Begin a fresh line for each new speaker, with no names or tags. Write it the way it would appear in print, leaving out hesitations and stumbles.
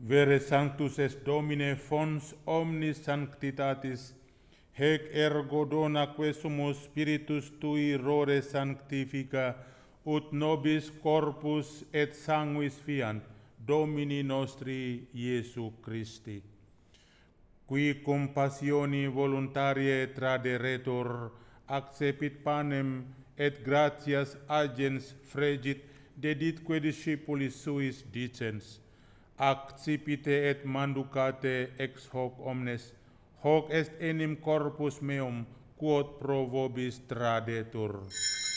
Vere sanctus est Domine fons omnis sanctitatis, hec ergo donaque sumus spiritus tui rore sanctifica, ut nobis corpus et sanguis fiant Domini nostri Iesu Christi, qui cum passioni voluntariae traderetur, accepit panem et gratias agens fregit, deditque discipulis suis dicens, accipite et manducate ex hoc omnes, hoc est enim corpus meum, quod pro vobis tradetur.